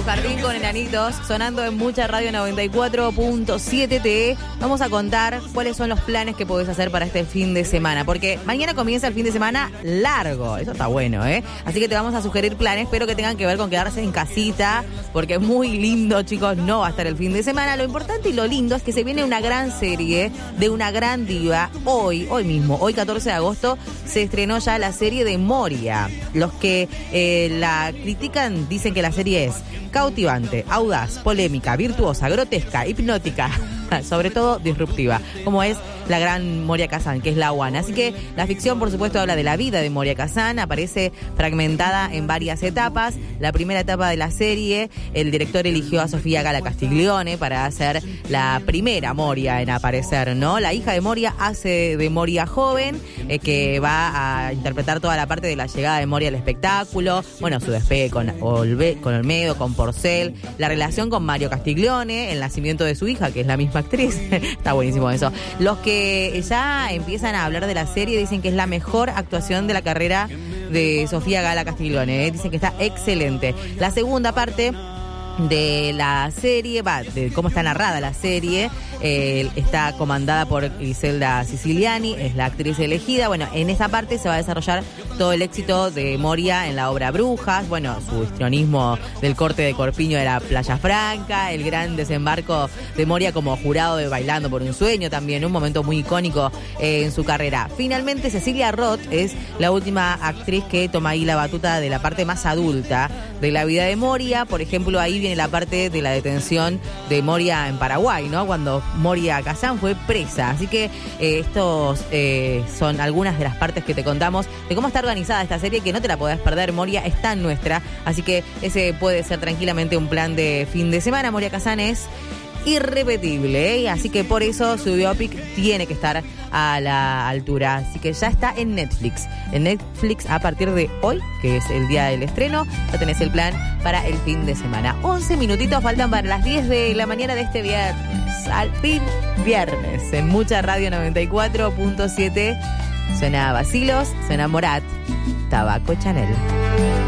Jardín con enanitos, sonando en Mucha Radio 94.7 TE. Vamos a contar cuáles son los planes que podés hacer para este fin de semana, porque mañana comienza el fin de semana largo, eso está bueno, ¿eh? Así que te vamos a sugerir planes, pero que tengan que ver con quedarse en casita, porque es muy lindo, chicos, no va a estar el fin de semana. Lo importante y lo lindo es que se viene una gran serie de una gran diva. Hoy mismo, hoy 14 de agosto, se estrenó ya la serie de Moria. Los que la critican dicen que la serie es cautivante, audaz, polémica, virtuosa, grotesca, hipnótica, sobre todo disruptiva, como es la gran Moria Kazan, que es la One. Así que la ficción, por supuesto, habla de la vida de Moria Kazan, aparece fragmentada en varias etapas. La primera etapa de la serie, el director eligió a Sofía Gala Castiglione para hacer la primera Moria en aparecer, ¿no? La hija de Moria hace de Moria joven, que va a interpretar toda la parte de la llegada de Moria al espectáculo, bueno, su despegue con Olmedo, con Porcel, la relación con Mario Castiglione, el nacimiento de su hija, que es la misma actriz. Está buenísimo eso. Los que ya empiezan a hablar de la serie dicen que es la mejor actuación de la carrera de Sofía Gala Castiglione, ¿eh? Dicen que está excelente. La segunda parte de la serie, de cómo está narrada la serie, está comandada por Griselda Siciliani, es la actriz elegida. Bueno, en esa parte se va a desarrollar todo el éxito de Moria en la obra Brujas, bueno, su histrionismo del corte de corpiño de la Playa Franca, el gran desembarco de Moria como jurado de Bailando por un Sueño, también un momento muy icónico en su carrera. Finalmente, Cecilia Roth es la última actriz que toma ahí la batuta de la parte más adulta de la vida de Moria. Por ejemplo, ahí viene la parte de la detención de Moria en Paraguay, ¿no? Cuando Moria Kazan fue presa. Así que estos son algunas de las partes que te contamos de cómo está organizada esta serie, que no te la podés perder. Moria está en nuestra, así que ese puede ser tranquilamente un plan de fin de semana. Moria Kazan es irrepetible, ¿eh? Así que por eso su biopic tiene que estar a la altura. Así que ya está en Netflix. En Netflix a partir de hoy, que es el día del estreno, ya tenés el plan para el fin de semana. 11 minutitos faltan para las 10 de la mañana de este viernes. Al fin viernes. En Mucha Radio 94.7 suena Vacilos, suena Morat, Tabaco Chanel.